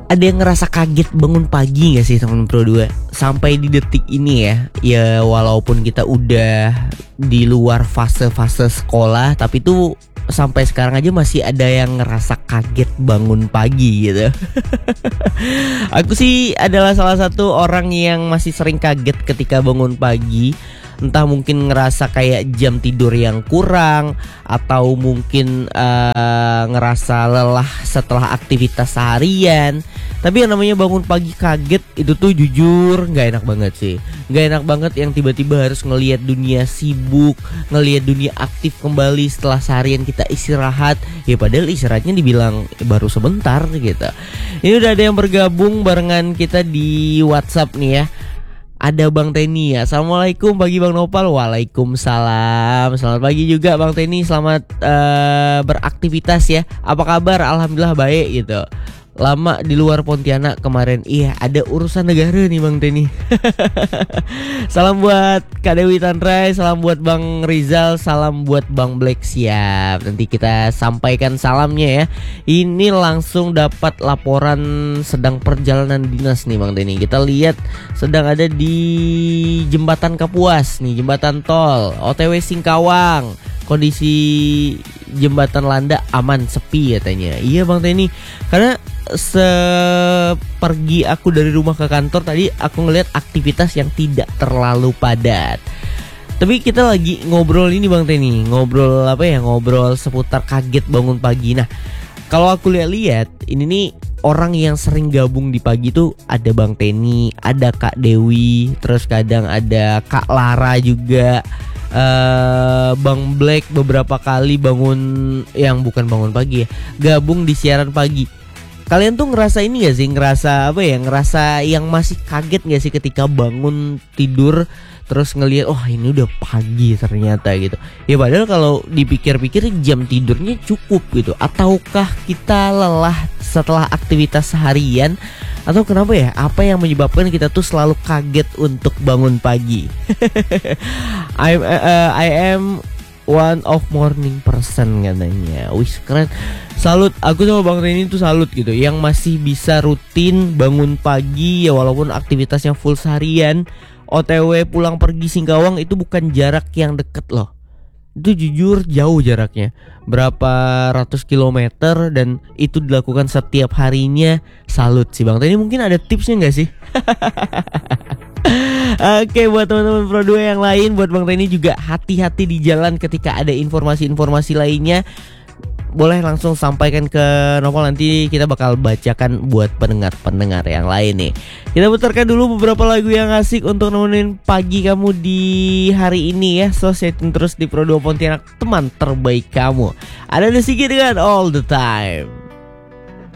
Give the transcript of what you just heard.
Ada yang ngerasa kaget bangun pagi gak sih teman Pro 2? Sampai di detik ini ya walaupun kita udah di luar fase-fase sekolah, tapi tuh sampai sekarang aja masih ada yang ngerasa kaget bangun pagi gitu. Aku sih adalah salah satu orang yang masih sering kaget ketika bangun pagi. Entah mungkin ngerasa kayak jam tidur yang kurang, atau mungkin ngerasa lelah setelah aktivitas seharian. Tapi yang namanya bangun pagi kaget itu tuh jujur gak enak banget sih. Gak enak banget yang tiba-tiba harus ngelihat dunia sibuk, ngelihat dunia aktif kembali setelah seharian kita istirahat. Ya padahal istirahatnya dibilang baru sebentar gitu. Ini udah ada yang bergabung barengan kita di WhatsApp nih ya. Ada Bang Teni ya. Assalamualaikum pagi Bang Nopal. Waalaikumsalam. Selamat pagi juga Bang Teni. Selamat beraktivitas ya. Apa kabar? Alhamdulillah baik gitu. Lama di luar Pontianak kemarin. Iya, ada urusan negara nih Bang Teni. Salam buat Kak Dewi Tandrai, salam buat Bang Rizal, salam buat Bang Black. Siap, nanti kita sampaikan salamnya ya. Ini langsung dapat laporan sedang perjalanan dinas nih Bang Teni. Kita lihat sedang ada di Jembatan Kapuas nih, jembatan tol OTW Singkawang. Kondisi jembatan Landa aman, sepi katanya. Iya Bang Teni, karena sepergi aku dari rumah ke kantor tadi aku ngelihat aktivitas yang tidak terlalu padat. Tapi kita lagi ngobrol ini Bang Teni, ngobrol apa ya? Ngobrol seputar kaget bangun pagi. Nah, kalau aku lihat ini nih orang yang sering gabung di pagi tuh ada Bang Teni, ada Kak Dewi, terus kadang ada Kak Lara juga. Bang Black beberapa kali bangun, yang bukan bangun pagi ya, gabung di siaran pagi. Kalian tuh ngerasa ini gak sih? Ngerasa apa ya? Ngerasa yang masih kaget gak sih ketika bangun tidur terus ngelihat oh ini udah pagi ternyata gitu. Ya padahal kalau dipikir-pikir jam tidurnya cukup gitu. Ataukah kita lelah setelah aktivitas seharian? Atau kenapa ya? Apa yang menyebabkan kita tuh selalu kaget untuk bangun pagi? I am one of morning person katanya. Wih keren. Salut, aku sama Bang Reni tuh salut gitu, yang masih bisa rutin bangun pagi ya walaupun aktivitasnya full seharian. OTW pulang pergi Singkawang itu bukan jarak yang deket loh. Itu jujur jauh jaraknya, berapa ratus kilometer, dan itu dilakukan setiap harinya. Salut sih Bang Reni. Mungkin ada tipsnya gak sih? Oke, buat teman-teman Pro 2 yang lain, buat Bang Reni juga hati-hati di jalan ketika ada informasi-informasi lainnya. Boleh langsung sampaikan ke Nopal, nanti kita bakal bacakan buat pendengar-pendengar yang lain nih. Kita putarkan dulu beberapa lagu yang asik untuk nemenin pagi kamu di hari ini ya. So stay tune terus di Pro 2 Pontianak, teman terbaik kamu. Ada The Sigi dengan All The Time.